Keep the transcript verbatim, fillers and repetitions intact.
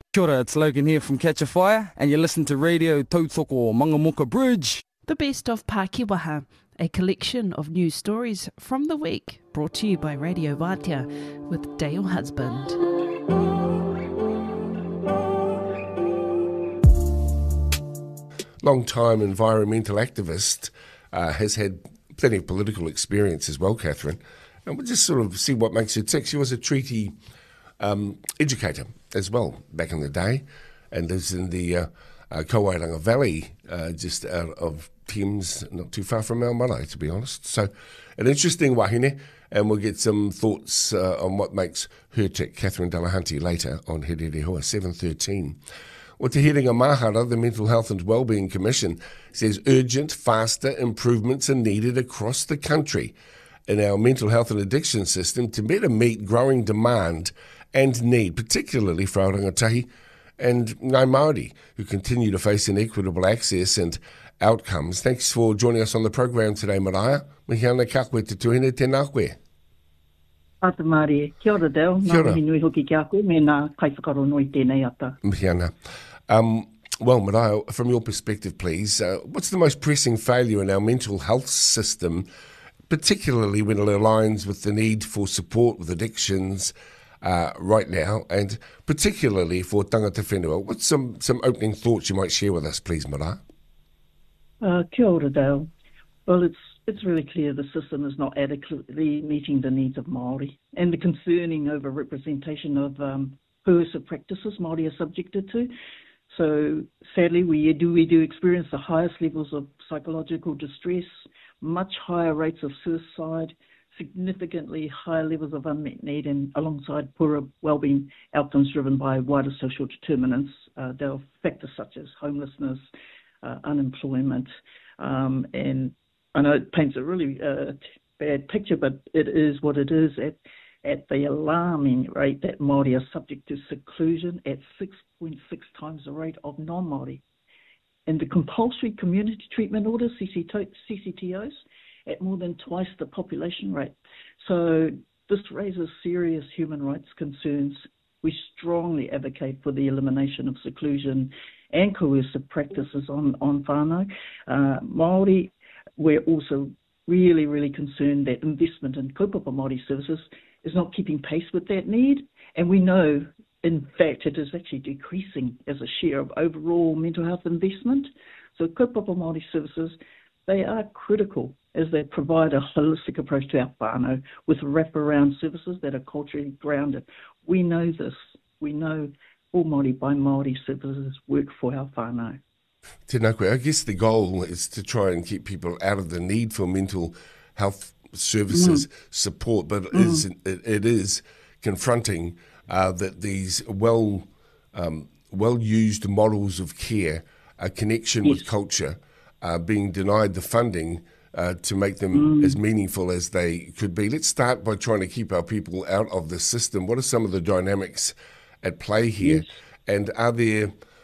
Kia ora, it's Logan here from Catch a Fire, and you listen to Radio Tautoko Mangamuka Bridge. The Best of Pākehā, a collection of news stories from the week, brought to you by Radio Vātia with Dale Husband. Long-time environmental activist, uh, has had plenty of political experience as well, Catherine. And we'll just sort of see what makes her tick. She was a treaty um, educator as well back in the day, and lives in the uh, uh, Kawairanga Valley, uh, just out of Thames, not too far from Mount Marae, to be honest. So an interesting wahine, and we'll get some thoughts uh, on what makes her tick. Catherine Delahunty later on He Rere Hoa, seven thirteen. O Te Herenga Mahara, the Mental Health and Wellbeing Commission, says urgent, faster improvements are needed across the country in our mental health and addiction system to better meet growing demand and need, particularly for our rangatahi and Ngāi Māori, who continue to face inequitable access and outcomes. Thanks for joining us on the program today, Mariah. Mihi ana ka koe te tuhine, tēnā koe. Ata Māori, kia ora Dale, Kia ora. nā mihi nui hoki ki a koe, me nā kaiwhakaro noi tēnei ata. Mihi ana. Um, well, Mariah, from your perspective, please, uh, what's the most pressing failure in our mental health system, particularly when it aligns with the need for support with addictions uh, right now, and particularly for tangata whenua? What's some, some opening thoughts you might share with us, please, Mariah? Uh, kia ora Dale. Well, it's it's really clear the system is not adequately meeting the needs of Māori and the concerning overrepresentation of um, coercive practices Māori are subjected to. So sadly, we do we do experience the highest levels of psychological distress, much higher rates of suicide, significantly higher levels of unmet need, and alongside poorer wellbeing outcomes driven by wider social determinants. Uh, there are factors such as homelessness, uh, unemployment, um, and I know it paints a really uh, bad picture, but it is what it is. At at the alarming rate that Māori are subject to seclusion at six point six times the rate of non-Māori. And the compulsory community treatment orders, C C T Os, at more than twice the population rate. So this raises serious human rights concerns. We strongly advocate for the elimination of seclusion and coercive practices on, on whānau. Uh, Māori, we're also really, really concerned that investment in kaupapa Māori services is not keeping pace with that need. And we know, in fact, it is actually decreasing as a share of overall mental health investment. So kaupapa Māori services, they are critical as they provide a holistic approach to our whānau with wraparound services that are culturally grounded. We know this. We know all Māori by Māori services work for our whānau. Tēnā koe. I guess the goal is to try and keep people out of the need for mental health services mm. support, but it, mm. is, it, it is confronting uh, that these well um, well used models of care, a connection yes. with culture, are being denied the funding uh, to make them mm. as meaningful as they could be. Let's start by trying to keep our people out of the system. What are some of the dynamics at play here? Yes. And are there